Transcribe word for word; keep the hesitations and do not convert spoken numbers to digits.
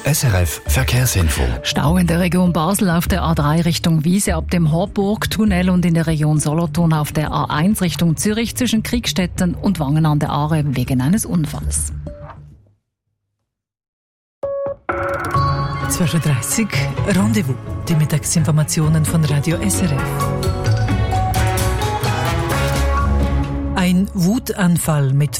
S R F Verkehrsinfo. Stau in der Region Basel auf der A drei Richtung Wiese ab dem Horburg-Tunnel und in der Region Solothurn auf der A eins Richtung Zürich zwischen Kriegstetten und Wangen an der Aare wegen eines Unfalls. zwölf Uhr dreißig Rendezvous, die Mittagsinformationen von Radio S R F. Ein Wutanfall mit